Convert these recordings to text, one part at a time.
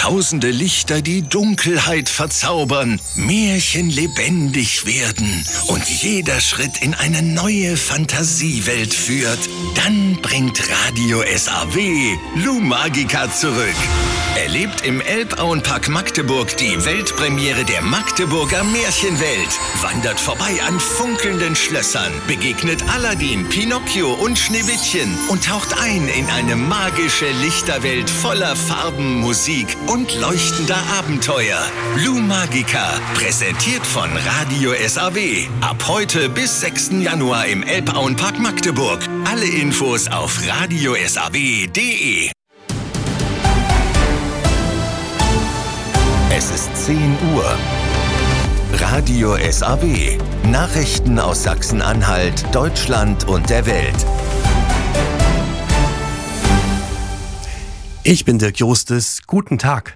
Tausende Lichter die Dunkelheit verzaubern, Märchen lebendig werden und jeder Schritt in eine neue Fantasiewelt führt, dann bringt Radio SAW Lou Magica zurück. Erlebt im Elbauenpark Magdeburg die Weltpremiere der Magdeburger Märchenwelt. Wandert vorbei an funkelnden Schlössern, begegnet Aladdin, Pinocchio und Schneewittchen und taucht ein in eine magische Lichterwelt voller Farben, Musik und leuchtender Abenteuer. Lou Magica, präsentiert von Radio SAW. Ab heute bis 6. Januar im Elbauenpark Magdeburg. Alle Infos auf radiosaw.de. Es ist 10 Uhr. Radio SAW. Nachrichten aus Sachsen-Anhalt, Deutschland und der Welt. Ich bin Dirk Justus. Guten Tag.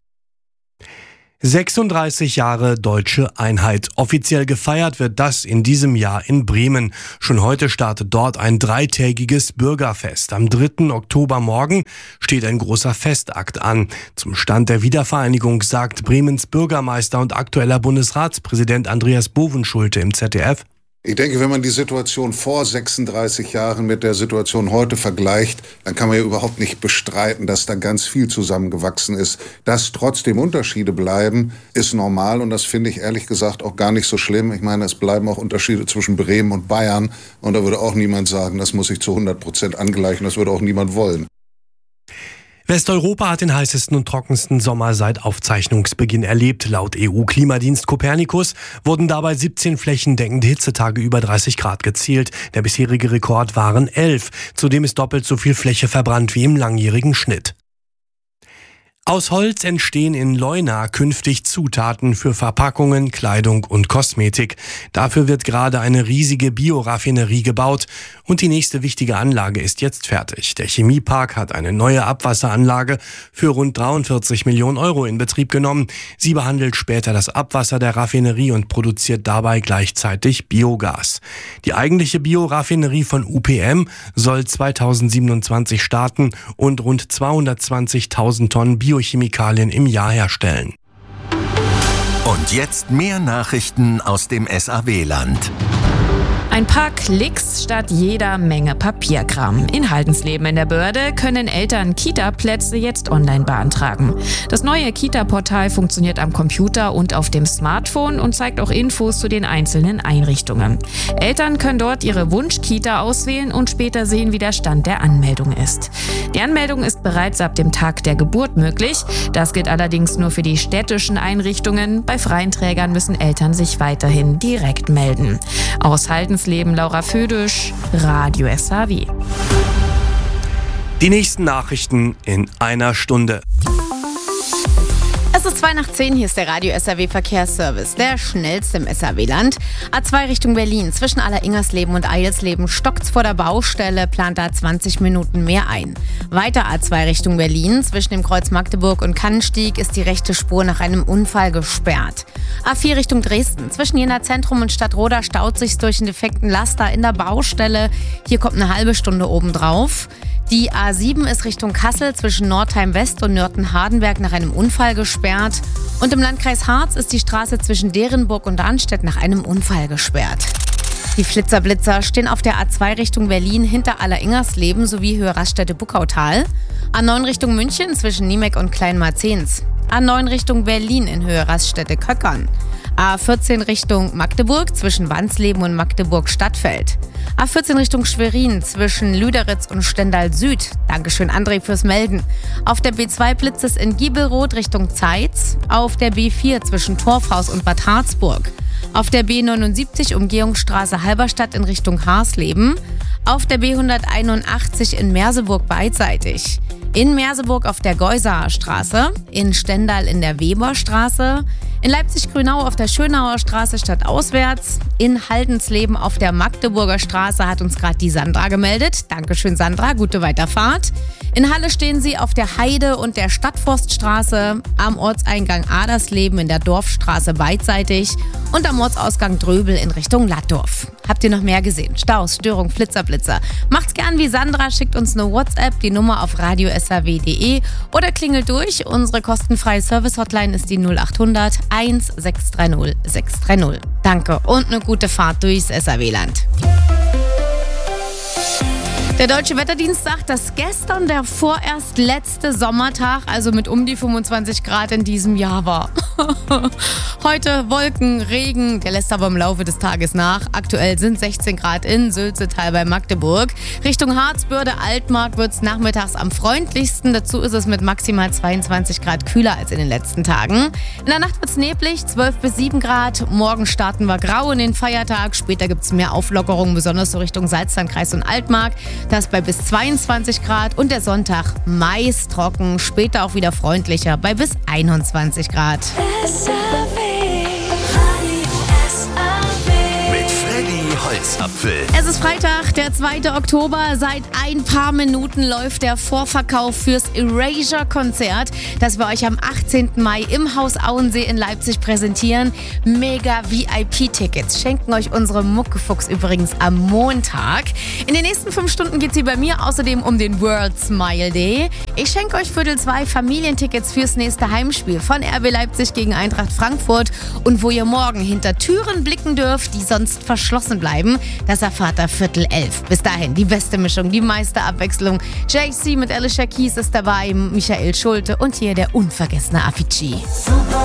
36 Jahre Deutsche Einheit. Offiziell gefeiert wird das in diesem Jahr in Bremen. Schon heute startet dort ein 3-tägiges Bürgerfest. Am 3. Oktobermorgen steht ein großer Festakt an. Zum Stand der Wiedervereinigung sagt Bremens Bürgermeister und aktueller Bundesratspräsident Andreas Bovenschulte im ZDF: Ich denke, wenn man die Situation vor 36 Jahren mit der Situation heute vergleicht, dann kann man ja überhaupt nicht bestreiten, dass da ganz viel zusammengewachsen ist. Dass trotzdem Unterschiede bleiben, ist normal und das finde ich ehrlich gesagt auch gar nicht so schlimm. Ich meine, es bleiben auch Unterschiede zwischen Bremen und Bayern und da würde auch niemand sagen, das muss ich zu 100% angleichen, das würde auch niemand wollen. Westeuropa hat den heißesten und trockensten Sommer seit Aufzeichnungsbeginn erlebt. Laut EU-Klimadienst Copernicus wurden dabei 17 flächendeckende Hitzetage über 30 Grad gezählt. Der bisherige Rekord waren 11. Zudem ist doppelt so viel Fläche verbrannt wie im langjährigen Schnitt. Aus Holz entstehen in Leuna künftig Zutaten für Verpackungen, Kleidung und Kosmetik. Dafür wird gerade eine riesige Bioraffinerie gebaut und die nächste wichtige Anlage ist jetzt fertig. Der Chemiepark hat eine neue Abwasseranlage für rund 43 Millionen Euro in Betrieb genommen. Sie behandelt später das Abwasser der Raffinerie und produziert dabei gleichzeitig Biogas. Die eigentliche Bioraffinerie von UPM soll 2027 starten und rund 220.000 Tonnen Biochemikalien im Jahr herstellen. Und jetzt mehr Nachrichten aus dem SAW-Land. Ein paar Klicks statt jeder Menge Papierkram. In Haldensleben in der Börde können Eltern Kita-Plätze jetzt online beantragen. Das neue Kita-Portal funktioniert am Computer und auf dem Smartphone und zeigt auch Infos zu den einzelnen Einrichtungen. Eltern können dort ihre Wunsch-Kita auswählen und später sehen, wie der Stand der Anmeldung ist. Die Anmeldung ist bereits ab dem Tag der Geburt möglich. Das gilt allerdings nur für die städtischen Einrichtungen. Bei freien Trägern müssen Eltern sich weiterhin direkt melden. Aus Haldensleben Laura Födisch, Radio SAW. Die nächsten Nachrichten in einer Stunde. Es ist 9:02, hier ist der Radio SAW Verkehrsservice, der schnellste im SAW-Land. A2 Richtung Berlin, zwischen Alleringersleben und Eilsleben stockt's vor der Baustelle, plant da 20 Minuten mehr ein. Weiter A2 Richtung Berlin, zwischen dem Kreuz Magdeburg und Kannenstieg ist die rechte Spur nach einem Unfall gesperrt. A4 Richtung Dresden, zwischen Jena Zentrum und Stadtroda staut sich's durch einen defekten Laster in der Baustelle. Hier kommt eine halbe Stunde obendrauf. Die A7 ist Richtung Kassel zwischen Nordheim West und Nörten-Hardenberg nach einem Unfall gesperrt. Und im Landkreis Harz ist die Straße zwischen Derenburg und Arnstedt nach einem Unfall gesperrt. Die Flitzer-Blitzer stehen auf der A2 Richtung Berlin hinter Alleringersleben sowie Höhe Raststätte-Buckautal. A9 Richtung München zwischen Niemek und Kleinmarzens. A9 Richtung Berlin in Höhe Raststätte-Köckern. A14 Richtung Magdeburg zwischen Wansleben und Magdeburg-Stadtfeld. A14 Richtung Schwerin zwischen Lüderitz und Stendal Süd. Dankeschön, André, fürs Melden. Auf der B2 blitzt es in Giebelroth Richtung Zeitz. Auf der B4 zwischen Torfhaus und Bad Harzburg. Auf der B79 Umgehungsstraße Halberstadt in Richtung Harsleben. Auf der B181 in Merseburg beidseitig. In Merseburg auf der Geusaer Straße. In Stendal in der Weberstraße. In Leipzig-Grünau auf der Schönauer Straße stadtauswärts. In Haldensleben auf der Magdeburger Straße hat uns gerade die Sandra gemeldet. Dankeschön, Sandra, gute Weiterfahrt. In Halle stehen sie auf der Heide- und der Stadtforststraße, am Ortseingang Adersleben in der Dorfstraße beidseitig und am Ortsausgang Dröbel in Richtung Laddorf. Habt ihr noch mehr gesehen? Staus, Störung, Blitzer. Macht's gern wie Sandra, schickt uns eine WhatsApp, die Nummer auf radio.srw.de oder klingelt durch. Unsere kostenfreie Service-Hotline ist die 0800 1630 630. Danke und eine gute Fahrt durchs SRW-Land. Der Deutsche Wetterdienst sagt, dass gestern der vorerst letzte Sommertag, also mit um die 25 Grad in diesem Jahr war. Heute Wolken, Regen, der lässt aber im Laufe des Tages nach. Aktuell sind 16 Grad in Sülzetal bei Magdeburg. Richtung Harzbörde, Altmark wird es nachmittags am freundlichsten. Dazu ist es mit maximal 22 Grad kühler als in den letzten Tagen. In der Nacht wird es neblig, 12 bis 7 Grad. Morgen starten wir grau in den Feiertag. Später gibt es mehr Auflockerungen, besonders so Richtung Salzlandkreis und Altmark. Das bei bis 22 Grad und der Sonntag meist trocken, später auch wieder freundlicher bei bis 21 Grad. Mit Freddy Holzapfel. Es ist Freitag, der 2. Oktober. Seit ein paar Minuten läuft der Vorverkauf fürs Erasure-Konzert, das wir euch am 18. Mai im Haus Auensee in Leipzig präsentieren. Mega VIP-Tickets schenken euch unsere Muckefuchs übrigens am Montag. In den nächsten 5 Stunden geht es hier bei mir außerdem um den World Smile Day. Ich schenke euch Viertel 2 Familientickets fürs nächste Heimspiel von RB Leipzig gegen Eintracht Frankfurt und wo ihr morgen hinter Türen blicken dürft, die sonst verschlossen bleiben. Das erfahrt ihr Viertel 11. Bis dahin die beste Mischung, die meiste Abwechslung. JC mit Alicia Keys ist dabei, Michael Schulte und hier der unvergessene Avicii.